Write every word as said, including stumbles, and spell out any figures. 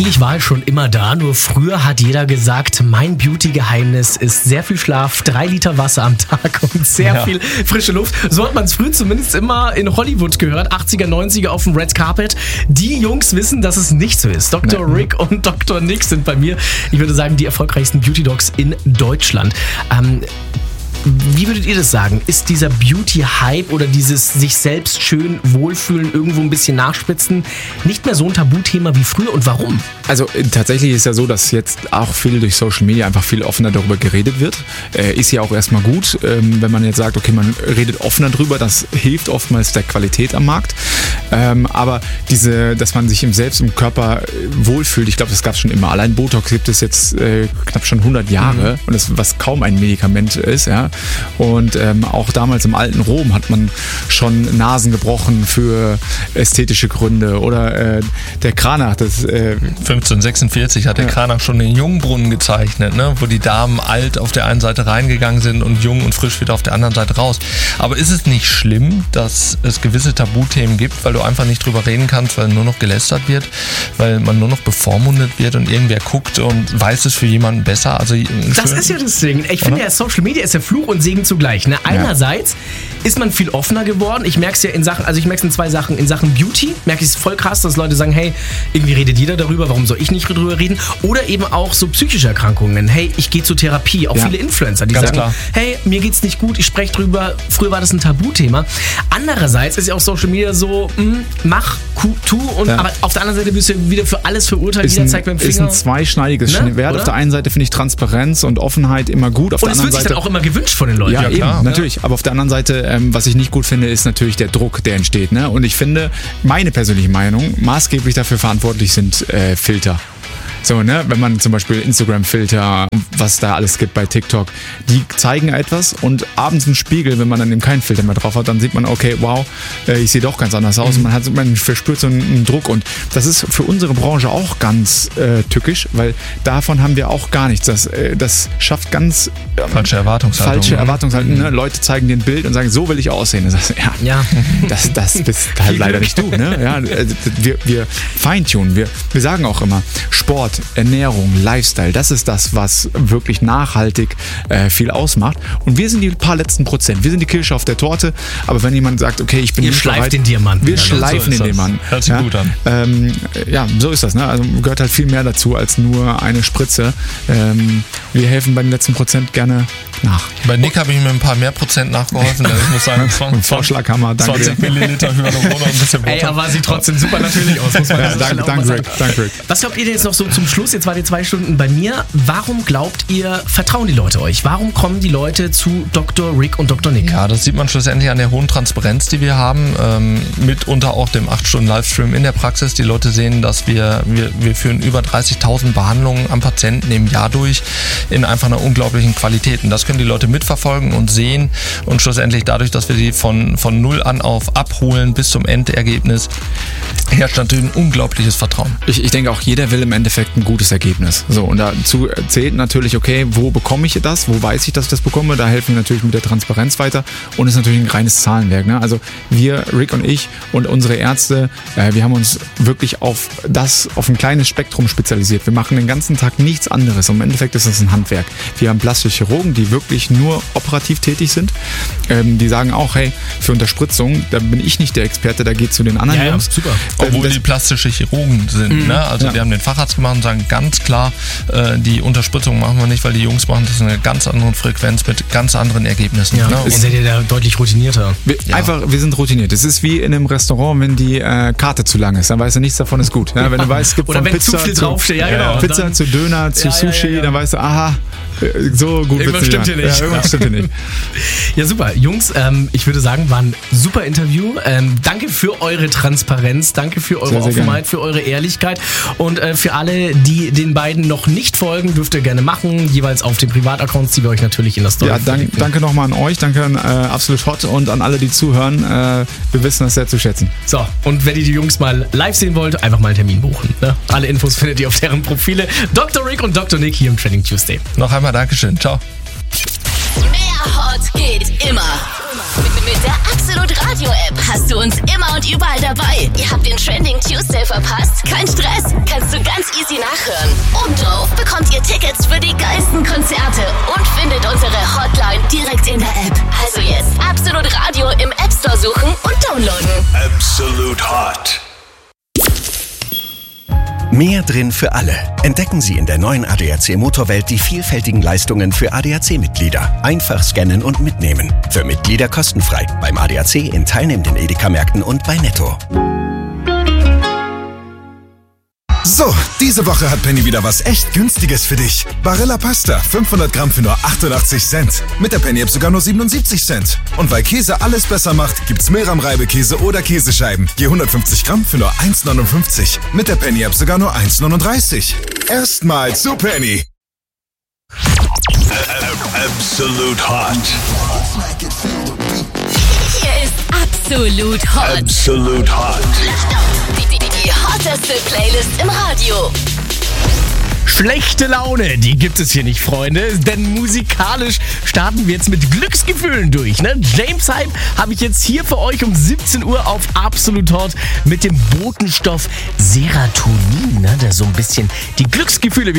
eigentlich war es schon immer da, nur früher hat jeder gesagt, mein Beauty-Geheimnis ist sehr viel Schlaf, drei Liter Wasser am Tag und sehr ja. viel frische Luft. So hat man es früher zumindest immer in Hollywood gehört, achtziger, neunziger auf dem Red Carpet. Die Jungs wissen, dass es nicht so ist. Doktor Nee. Rick und Doktor Nick sind bei mir, ich würde sagen, die erfolgreichsten Beauty-Docs in Deutschland. Ähm, Wie würdet ihr das sagen? Ist dieser Beauty-Hype oder dieses sich selbst schön wohlfühlen, irgendwo ein bisschen nachspitzen, nicht mehr so ein Tabuthema wie früher und warum? Also tatsächlich ist ja so, dass jetzt auch viel durch Social Media einfach viel offener darüber geredet wird. Äh, ist ja auch erstmal gut, ähm, wenn man jetzt sagt, okay, man redet offener drüber, das hilft oftmals der Qualität am Markt. Ähm, aber diese, dass man sich im selbst im Körper wohlfühlt, ich glaube, das gab es schon immer. Allein Botox gibt es jetzt äh, knapp schon hundert Jahre mhm. und das, was kaum ein Medikament ist, ja. Und ähm, auch damals im alten Rom hat man schon Nasen gebrochen für ästhetische Gründe. Oder äh, der Cranach, das äh, fünfzehnhundertsechsundvierzig hat der ja. Cranach schon den Jungbrunnen gezeichnet, ne? Wo die Damen alt auf der einen Seite reingegangen sind und jung und frisch wieder auf der anderen Seite raus. Aber ist es nicht schlimm, dass es gewisse Tabuthemen gibt, weil du einfach nicht drüber reden kannst, weil nur noch gelästert wird, weil man nur noch bevormundet wird und irgendwer guckt und weiß es für jemanden besser? Also das ist ja das Ding. Ich finde ja, Social Media ist ja Fluch und Segen zugleich. Ne? Einerseits ja. ist man viel offener geworden. Ich merke es ja in Sachen, also ich merke es in zwei Sachen. In Sachen Beauty merke ich es voll krass, dass Leute sagen, hey, irgendwie redet jeder darüber, warum soll ich nicht drüber reden? Oder eben auch so psychische Erkrankungen. Hey, ich gehe zur Therapie. Auch ja. viele Influencer, die Ganz sagen, klar. hey, mir geht's nicht gut, ich spreche drüber. Früher war das ein Tabuthema. Andererseits ist ja auch Social Media so, mh, mach, tu und ja. aber auf der anderen Seite bist du wieder für alles verurteilt. Jeder zeigt mit dem Finger. Ist ein zweischneidiges ne? Schwert. Oder? Auf der einen Seite finde ich Transparenz und Offenheit immer gut. Auf und der es anderen wird sich Seite dann auch immer gewünscht von den Leuten. Ja, ja eben, klar, natürlich. Ja. Aber auf der anderen Seite, ähm, was ich nicht gut finde, ist natürlich der Druck, der entsteht. Ne? Und ich finde, meine persönliche Meinung, maßgeblich dafür verantwortlich sind äh, Filter. So, ne, wenn man zum Beispiel Instagram-Filter, was da alles gibt bei TikTok, die zeigen etwas und abends im Spiegel, wenn man dann eben keinen Filter mehr drauf hat, dann sieht man, okay, wow, ich sehe doch ganz anders aus und man hat, man verspürt so einen Druck und das ist für unsere Branche auch ganz äh, tückisch, weil davon haben wir auch gar nichts. Das, äh, das schafft ganz äh, falsche Erwartungshaltung. Falsche Erwartungshaltung. Mhm. Ne? Leute zeigen dir ein Bild und sagen, so will ich aussehen. Das heißt, ja, ja. Das, das bist halt leider nicht du. Ne? Ja, wir, wir feintunen, wir, wir sagen auch immer, Sport, Ernährung, Lifestyle, das ist das, was wirklich nachhaltig äh, viel ausmacht. Und wir sind die paar letzten Prozent. Wir sind die Kirsche auf der Torte. Aber wenn jemand sagt, okay, ich bin Ihr nicht schleift bereit, den Diamanten. Wir ja, schleifen so den Diamanten. Hört sich ja? gut an. Ähm, ja, so ist das. Ne? Also gehört halt viel mehr dazu als nur eine Spritze. Ähm, wir helfen bei den letzten Prozent gerne nach. Bei Nick habe ich mir ein paar mehr Prozent nachgeholfen. Ich muss sagen, Vorschlaghammer, danke. zwanzig Milliliter Hyaluron und ein bisschen Butter. Ey, aber sieht trotzdem super natürlich aus, muss man ja, danke, danke, Rick, danke, Rick. Was glaubt ihr denn jetzt noch so zum Schluss? Jetzt wart ihr zwei Stunden bei mir. Warum glaubt ihr, vertrauen die Leute euch? Warum kommen die Leute zu Doktor Rick und Doktor Nick? Ja, das sieht man schlussendlich an der hohen Transparenz, die wir haben. Ähm, mitunter auch dem acht Stunden Livestream in der Praxis. Die Leute sehen, dass wir, wir, wir führen über dreißigtausend Behandlungen am Patienten im Jahr durch in einfach einer unglaublichen Qualität. Und das können die Leute mitverfolgen und sehen. Und schlussendlich dadurch, dass wir sie von, von null an auf abholen bis zum Endergebnis, herrscht natürlich ein unglaubliches Vertrauen. Ich, ich denke auch, jeder will im Endeffekt ein gutes Ergebnis. So, und dazu zählt natürlich, okay, wo bekomme ich das? Wo weiß ich, dass ich das bekomme? Da helfen wir natürlich mit der Transparenz weiter. Und es ist natürlich ein reines Zahlenwerk. Ne? Also wir, Rick und ich und unsere Ärzte, äh, wir haben uns wirklich auf das, auf ein kleines Spektrum spezialisiert. Wir machen den ganzen Tag nichts anderes. Und im Endeffekt ist das ein Handwerk. Wir haben plastische Chirurgen, die wirklich nur operativ tätig sind. Ähm, die sagen auch, hey, für Unterspritzung, da bin ich nicht der Experte, da geht zu den anderen ja, Jungs. Ja, super. Obwohl das, die plastische Chirurgen sind. Mhm. Ne? Also ja. wir haben den Facharzt gemacht und sagen ganz klar, äh, die Unterspritzung machen wir nicht, weil die Jungs machen das in einer ganz anderen Frequenz mit ganz anderen Ergebnissen. Ja. Ne? Und seid ihr da deutlich routinierter? Wir, ja. Einfach, wir sind routiniert. Es ist wie in einem Restaurant, wenn die äh, Karte zu lang ist, dann weißt du, nichts davon ist gut. Ja, wenn du weißt, es gibt Oder von wenn Pizza zu viel zu, draufsteht, ja, genau. Pizza dann, zu Döner, zu ja, Sushi, ja, ja. dann weißt du, aha, so gut irgendwas wird's stimmt hier nicht. Ja, irgendwas stimmt hier nicht. Ja, super. Jungs, ähm, ich würde sagen, war ein super Interview. Ähm, danke für eure Transparenz, danke für eure sehr, sehr Offenheit, gerne. für eure Ehrlichkeit. Und äh, für alle, die den beiden noch nicht folgen, dürft ihr gerne machen, jeweils auf den Privataccounts, die wir euch natürlich in der Story Ja, dank, danke nochmal an euch, danke an äh, Absolut Hot und an alle, die zuhören. Äh, wir wissen das sehr zu schätzen. So, und wenn ihr die Jungs mal live sehen wollt, einfach mal einen Termin buchen. Ne? Alle Infos findet ihr auf deren Profile. Doktor Rick und Doktor Nick hier im Trending Tuesday. Noch einmal Dankeschön. Ciao. Mehr Hot geht immer. Mit, mit der Absolut Radio App hast du uns immer und überall dabei. Ihr habt den Trending Tuesday verpasst? Kein Stress. Kannst du ganz easy sie nachhören. Obendrauf bekommt ihr Tickets für die geilsten Konzerte und findet unsere Hotline direkt in der App. Also jetzt Absolut Radio im App Store suchen und downloaden. Absolut Hot. Mehr drin für alle. Entdecken Sie in der neuen A D A C Motorwelt die vielfältigen Leistungen für A D A C-Mitglieder. Einfach scannen und mitnehmen. Für Mitglieder kostenfrei. Beim A D A C in teilnehmenden Edeka-Märkten und bei Netto. So, diese Woche hat Penny wieder was echt Günstiges für dich. Barilla Pasta, fünfhundert Gramm für nur achtundachtzig Cent. Mit der Penny-App sogar nur siebenundsiebzig Cent. Und weil Käse alles besser macht, gibt's Milram-Reibekäse oder Käsescheiben. Je hundertfünfzig Gramm für nur eins neunundfünfzig. Mit der Penny-App sogar nur eins neununddreißig. Erstmal zu Penny. Absolut Hot. Hier ist Absolut Hot. Absolut Hot. Die, die, die hotteste Playlist im Radio. Schlechte Laune, die gibt es hier nicht, Freunde, denn musikalisch starten wir jetzt mit Glücksgefühlen durch. Ne? James Hype habe ich jetzt hier für euch um siebzehn Uhr auf Absolut Hot mit dem Botenstoff Serotonin, ne? der so ein bisschen die Glücksgefühle